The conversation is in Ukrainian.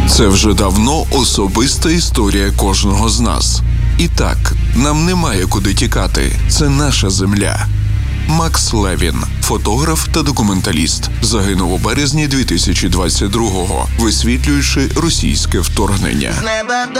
Це вже давно особиста історія кожного з нас. І так, нам немає куди тікати. Це наша земля. Макс Левін, фотограф та документаліст, загинув у березні 2022-го, висвітлюючи російське вторгнення.